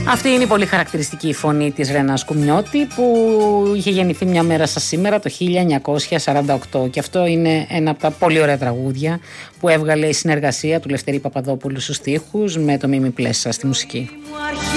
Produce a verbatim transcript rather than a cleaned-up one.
Αυτή είναι η πολύ χαρακτηριστική φωνή της Ρενάς Κουμνιώτη, που είχε γεννηθεί μια μέρα σαν σήμερα το χίλια εννιακόσια σαράντα οκτώ, και αυτό είναι ένα από τα πολύ ωραία τραγούδια που έβγαλε η συνεργασία του Λευτέρη Παπαδόπουλου στους στίχους με το Μίμη Πλέσσα στη μουσική.